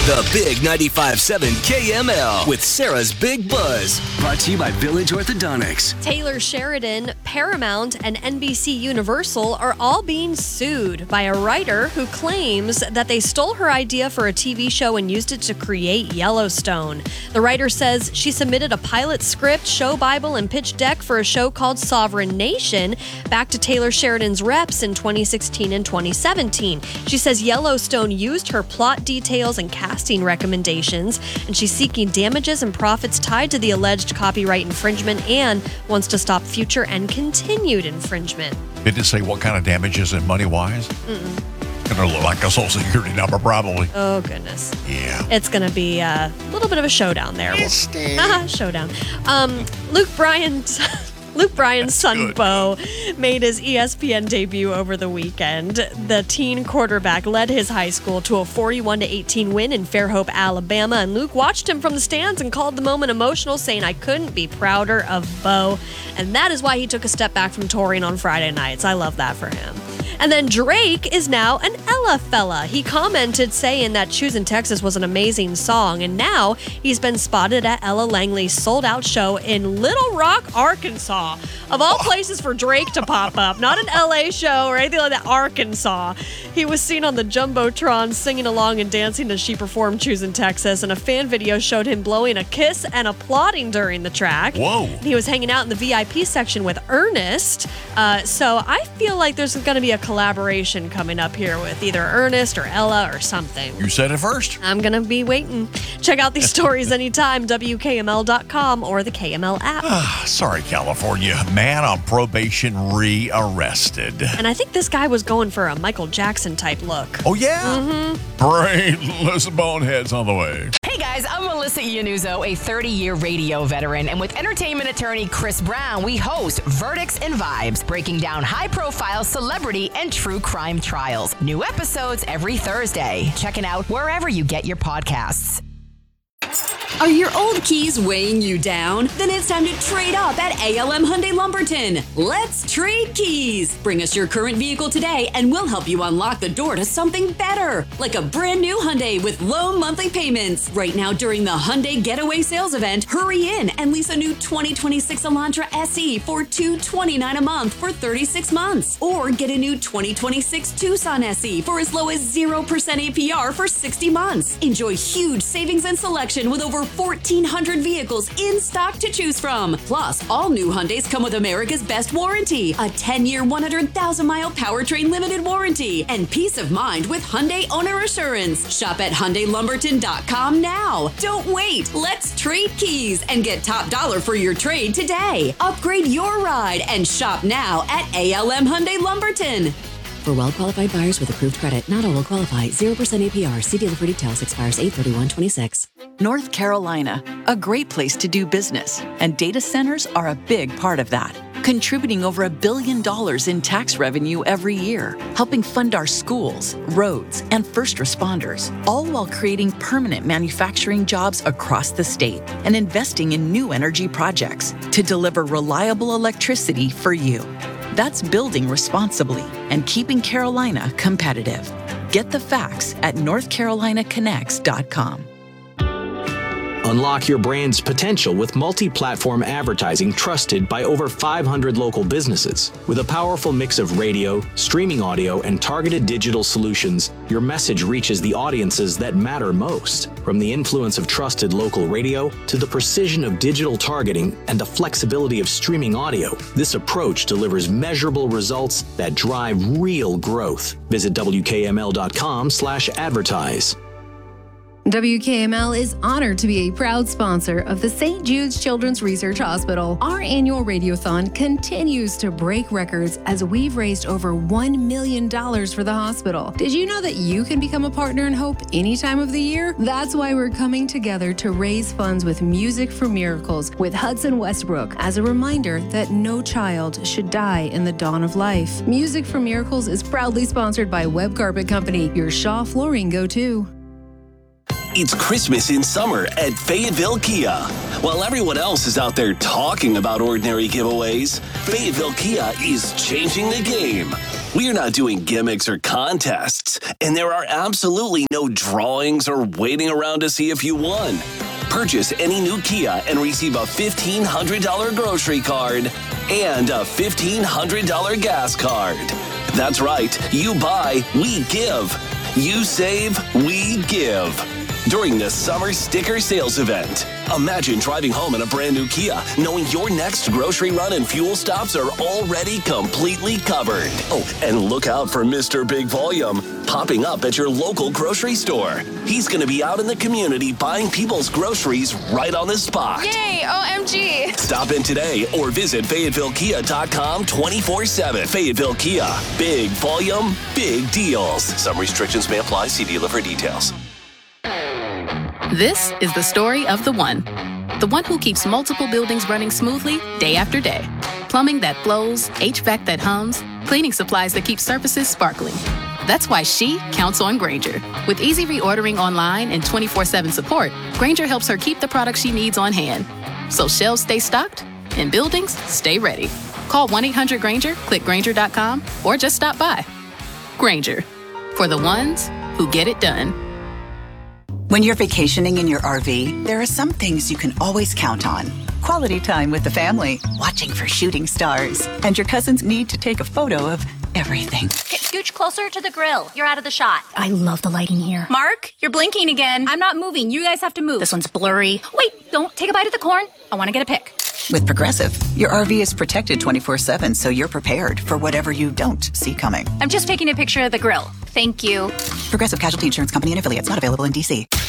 The Big 95.7 KML with Sarah's Big Buzz. Brought to you by Village Orthodontics. Taylor Sheridan, Paramount, and NBC Universal are all being sued by a writer who claims that they stole her idea for a TV show and used it to create Yellowstone. The writer says she submitted a pilot script, show bible, and pitch deck for a show called Sovereign Nation back to Taylor Sheridan's reps in 2016 and 2017. She says Yellowstone used her plot details and casting recommendations, and she's seeking damages and profits tied to the alleged copyright infringement and wants to stop future and continued infringement. Did it say what kind of damages and money-wise? Gonna look like a social security number, probably. Oh, goodness. Yeah. It's going to be a little bit of a showdown there. Showdown. Luke Bryan's son, Bo, made his ESPN debut over the weekend. The teen quarterback led his high school to a 41-18 win in Fairhope, Alabama, and Luke watched him from the stands and called the moment emotional, saying, "I couldn't be prouder of Bo." And that is why he took a step back from touring on Friday nights. I love that for him. And then Drake is now an Ella fella. He commented saying that Choosing Texas was an amazing song, and now he's been spotted at Ella Langley's sold-out show in Little Rock, Arkansas. Of all places for Drake to pop up, not an LA show or anything like that, Arkansas. He was seen on the Jumbotron singing along and dancing as she performed Choosing Texas, and a fan video showed him blowing a kiss and applauding during the track. Whoa. He was hanging out in the VIP section with Ernest, so I feel like there's going to be a collaboration coming up here with either Ernest or Ella or something. You said it first. I'm going to be waiting. Check out these stories anytime, WKML.com or the KML app. Sorry, California. Man on probation rearrested. And I think this guy was going for a Michael Jackson type look. Oh, yeah? Brainless boneheads on the way. Hey guys, I'm Melissa Iannuzzo, a 30-year radio veteran, and with entertainment attorney Chris Brown, we host Verdicts and Vibes, breaking down high-profile celebrity and true crime trials. New episodes every Thursday. Check it out wherever you get your podcasts. Are your old keys weighing you down? Then it's time to trade up at ALM Hyundai Lumberton. Let's trade keys. Bring us your current vehicle today and we'll help you unlock the door to something better, like a brand new Hyundai with low monthly payments. Right now during the Hyundai Getaway Sales Event, hurry in and lease a new 2026 Elantra SE for $229 a month for 36 months. Or get a new 2026 Tucson SE for as low as 0% APR for 60 months. Enjoy huge savings and selection with over 1,400 vehicles in stock to choose from. Plus, all new Hyundais come with America's Best Warranty, a 10-year, 100,000-mile powertrain limited warranty, and peace of mind with Hyundai Owner Assurance. Shop at HyundaiLumberton.com now. Don't wait. Let's trade keys and get top dollar for your trade today. Upgrade your ride and shop now at ALM Hyundai Lumberton. For well-qualified buyers with approved credit, not all will qualify. 0% APR. See dealer for details. Expires 8/31/26. North Carolina, a great place to do business, and data centers are a big part of that, contributing over $1 billion in tax revenue every year, helping fund our schools, roads, and first responders, all while creating permanent manufacturing jobs across the state and investing in new energy projects to deliver reliable electricity for you. That's building responsibly and keeping Carolina competitive. Get the facts at NorthCarolinaConnects.com. Unlock your brand's potential with multi-platform advertising trusted by over 500 local businesses. With a powerful mix of radio, streaming audio, and targeted digital solutions, your message reaches the audiences that matter most. From the influence of trusted local radio to the precision of digital targeting and the flexibility of streaming audio, this approach delivers measurable results that drive real growth. Visit WKML.com/advertise. WKML is honored to be a proud sponsor of the St. Jude's Children's Research Hospital. Our annual radiothon continues to break records as we've raised over $1 million for the hospital. Did you know that you can become a partner in hope any time of the year? That's why we're coming together to raise funds with Music for Miracles with Hudson Westbrook as a reminder that no child should die in the dawn of life. Music for Miracles is proudly sponsored by Web Carpet Company, your Shaw flooring go-to. It's Christmas in summer at Fayetteville Kia. While everyone else is out there talking about ordinary giveaways, Fayetteville Kia is changing the game. We're not doing gimmicks or contests, and there are absolutely no drawings or waiting around to see if you won. Purchase any new Kia and receive a $1,500 grocery card and a $1,500 gas card. That's right, you buy, we give. You save, we give. During the summer sticker sales event. Imagine driving home in a brand new Kia, knowing your next grocery run and fuel stops are already completely covered. Oh, and look out for Mr. Big Volume, popping up at your local grocery store. He's going to be out in the community buying people's groceries right on the spot. Yay, OMG. Stop in today or visit FayettevilleKia.com 24/7. Fayetteville Kia. Big volume, big deals. Some restrictions may apply. See dealer for details. This is the story of the one who keeps multiple buildings running smoothly day after day. Plumbing that flows, HVAC that hums, cleaning supplies that keep surfaces sparkling. That's why she counts on Grainger. With easy reordering online and 24/7 support, Grainger helps her keep the products she needs on hand. So shelves stay stocked and buildings stay ready. Call 1-800-GRAINGER, click Grainger.com, or just stop by. Grainger, for the ones who get it done. When you're vacationing in your RV, there are some things you can always count on. Quality time with the family, watching for shooting stars, and your cousin's need to take a photo of everything. Scooch closer to the grill. You're out of the shot. I love the lighting here. Mark, you're blinking again. I'm not moving. You guys have to move. This one's blurry. Wait, don't take a bite of the corn. I want to get a pic. With Progressive, your RV is protected 24/7, so you're prepared for whatever you don't see coming. I'm just taking a picture of the grill. Thank you. Progressive Casualty Insurance Company and affiliates, not available in D.C.